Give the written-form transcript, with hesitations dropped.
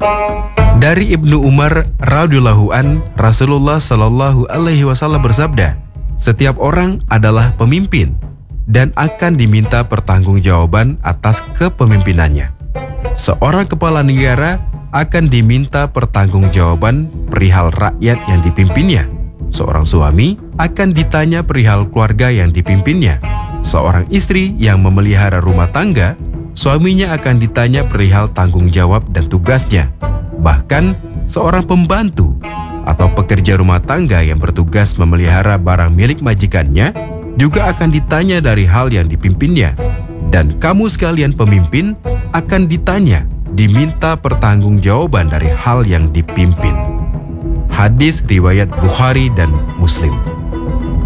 Dari Ibnu Umar radhiyallahu an, Rasulullah shallallahu alaihi wasallam bersabda, "Setiap orang adalah pemimpin dan akan diminta pertanggungjawaban atas kepemimpinannya. Seorang kepala negara akan diminta pertanggungjawaban perihal rakyat yang dipimpinnya. Seorang suami akan ditanya perihal keluarga yang dipimpinnya. Seorang istri yang memelihara rumah tangga, suaminya akan ditanya perihal tanggung jawab dan tugasnya. Bahkan seorang pembantu atau pekerja rumah tangga yang bertugas memelihara barang milik majikannya juga akan ditanya dari hal yang dipimpinnya. Dan kamu sekalian pemimpin akan ditanya, diminta pertanggungjawaban dari hal yang dipimpin." Hadis riwayat Bukhari dan Muslim.